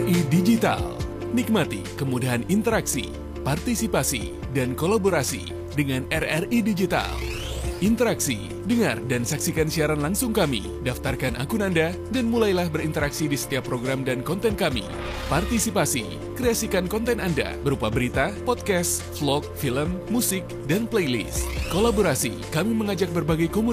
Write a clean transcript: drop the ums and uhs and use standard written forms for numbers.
RRI Digital. Nikmati kemudahan interaksi, partisipasi, dan kolaborasi dengan RRI Digital. Interaksi, dengar dan saksikan siaran langsung kami, daftarkan akun Anda, dan mulailah berinteraksi di setiap program dan konten kami. Partisipasi, kreasikan konten Anda berupa berita, podcast, vlog, film, musik, dan playlist. Kolaborasi, kami mengajak berbagai komunitas